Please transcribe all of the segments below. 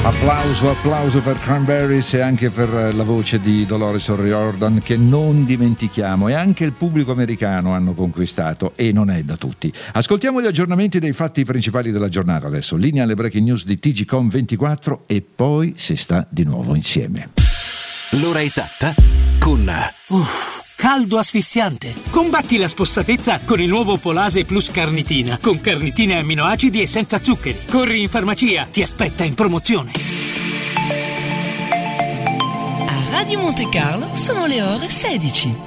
Applauso per Cranberries e anche per la voce di Dolores O'Riordan, che non dimentichiamo, e anche il pubblico americano hanno conquistato, e non è da tutti. Ascoltiamo gli aggiornamenti dei fatti principali della giornata adesso, linea alle breaking news di TGcom 24 e poi si sta di nuovo insieme. L'ora esatta con caldo asfissiante. Combatti la spossatezza con il nuovo Polase Plus Carnitina, con carnitina e amminoacidi e senza zuccheri. Corri in farmacia, ti aspetta in promozione. A Radio Monte Carlo sono le ore 16.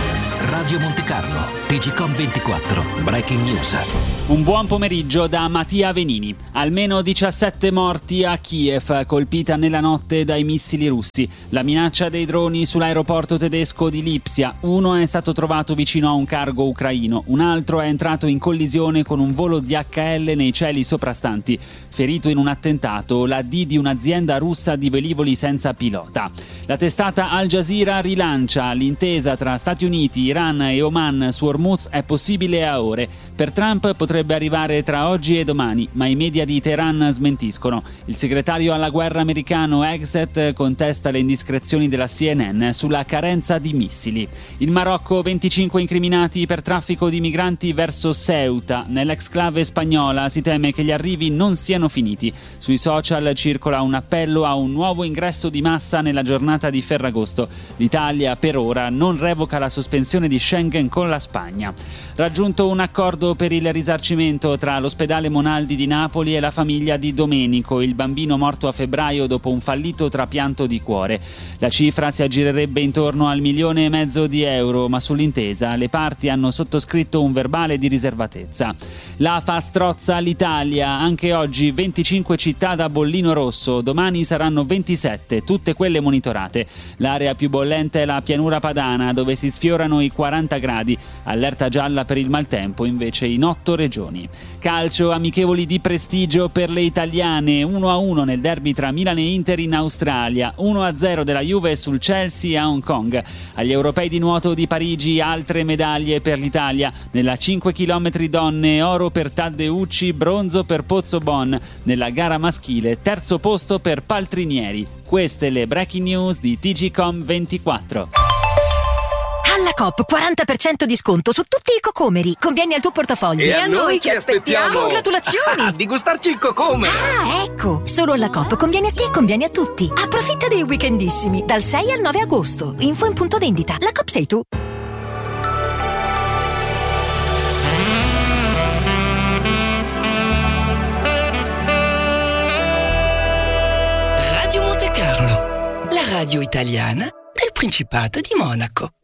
Radio Monte Carlo, TGcom 24, breaking news. Un buon pomeriggio da Mattia Venini. Almeno 17 morti a Kiev, colpita nella notte dai missili russi. La minaccia dei droni sull'aeroporto tedesco di Lipsia. Uno è stato trovato vicino a un cargo ucraino, un altro è entrato in collisione con un volo DHL nei cieli soprastanti. Ferito in un attentato la D di un'azienda russa di velivoli senza pilota. La testata Al Jazeera rilancia l'intesa tra Stati Uniti, Iran e Oman su Hormuz è possibile a ore. Per Trump potrebbe arrivare tra oggi e domani, ma i media di Teheran smentiscono. Il segretario alla guerra americano Hegseth contesta le indiscrezioni della CNN sulla carenza di missili. Il Marocco, 25 incriminati per traffico di migranti verso Ceuta. Nell'exclave spagnola si teme che gli arrivi non siano finiti. Sui social circola un appello a un nuovo ingresso di massa nella giornata di Ferragosto. L'Italia per ora non revoca la sospensione di Schengen con la Spagna. Raggiunto un accordo per il risarcimento tra l'ospedale Monaldi di Napoli e la famiglia di Domenico, il bambino morto a febbraio dopo un fallito trapianto di cuore. La cifra si aggirerebbe intorno al 1,5 milioni di euro, ma sull'intesa le parti hanno sottoscritto un verbale di riservatezza. L'AFA strozza l'Italia, anche oggi 25 città da bollino rosso, domani saranno 27, tutte quelle monitorate. L'area più bollente è la pianura padana, dove si sfiorano i 40 gradi, allerta gialla per il maltempo invece in 8 regioni. Calcio, amichevoli di prestigio per le italiane, 1-1 nel derby tra Milan e Inter in Australia, 1-0 della Juve sul Chelsea a Hong Kong. Agli europei di nuoto di Parigi altre medaglie per l'Italia, nella 5 km donne oro per Taddeucci, bronzo per Pozzobon, nella gara maschile terzo posto per Paltrinieri. Queste le breaking news di TGcom 24. Alla Coop 40% di sconto su tutti i cocomeri. Conviene al tuo portafoglio. E a noi che aspettiamo? Congratulazioni! Di gustarci il cocome! Ah, ecco! Solo alla Coop conviene a te e conviene a tutti. Approfitta dei weekendissimi dal 6 al 9 agosto. Info in punto vendita. La Coop sei tu. Radio Monte Carlo, la radio italiana del Principato di Monaco.